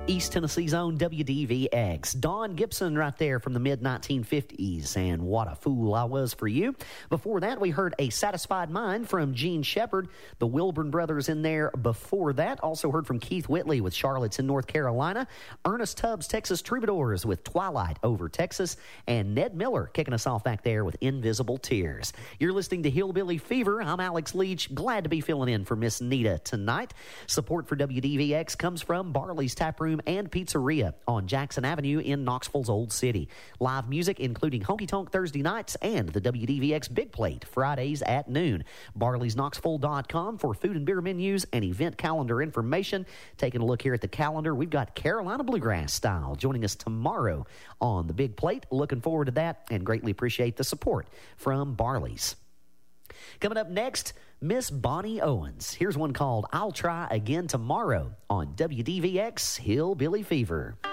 East Tennessee's own WDVX. Don Gibson right there from the mid-1950s, and What a Fool I Was for You. Before that, we heard A Satisfied Mind from Gene Shepard, the Wilburn Brothers in there before that. Also heard from Keith Whitley with Charlottes in North Carolina, Ernest Tubbs, Texas Troubadours with Twilight over Texas, and Ned Miller kicking us off back there with Invisible Tears. You're listening to Hillbilly Fever. I'm Alex Leach, glad to be filling in for Miss Nita tonight. Support for WDVX comes from Barley's Taproom and Pizzeria on Jackson Avenue in Knoxville's Old City. Live music including Honky Tonk Thursday nights and the WDVX Big Plate Fridays at noon. Barley'sKnoxville.com for food and beer menus and event calendar information. Taking a look here at the calendar, we've got Carolina Bluegrass Style joining us tomorrow on the Big Plate. Looking forward to that and greatly appreciate the support from Barley's. Coming up next, Miss Bonnie Owens. Here's one called I'll Try Again Tomorrow on WDVX Hillbilly Fever.